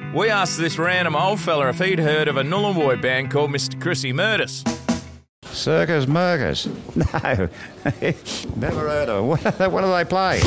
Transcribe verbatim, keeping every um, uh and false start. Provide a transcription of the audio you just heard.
We asked this random old fella if he'd heard of a Nullarbor band called Mister Chrissy Murders. Circus Murkers? No, never heard of them. What, what do they play?